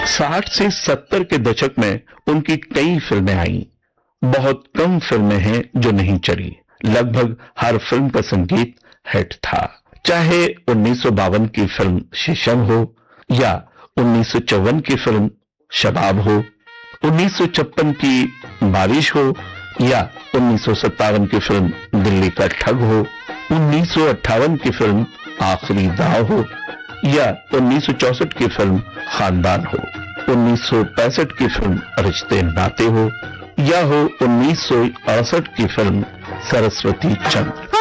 60 से 70 के दशक में उनकी कई फिल्में आईं। बहुत कम फिल्में हैं जो नहीं चली। लगभग हर फिल्म का संगीत हिट था। चाहे 1952 की फिल्म शीशम हो या 1954 की फिल्म शबाब हो, 1956 की बारिश हो या 1957 की फिल्म दिल्ली का ठग हो, 1958 की फिल्म आखिरी दाव हो या 1964 की फिल्म खानदान हो, 1965 की फिल्म रिश्ते नाते हो या हो 1968 की फिल्म सरस्वती चंद्र।